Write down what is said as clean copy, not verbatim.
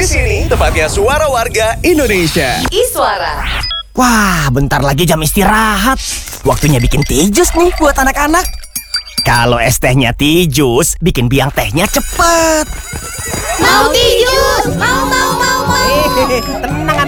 sini tempatnya suara warga Indonesia. Iswara. Wah, bentar lagi jam istirahat. Waktunya bikin teh jus nih buat anak-anak. Kalau es tehnya teh jus, bikin biang tehnya cepet. Mau teh jus, mau. Tenang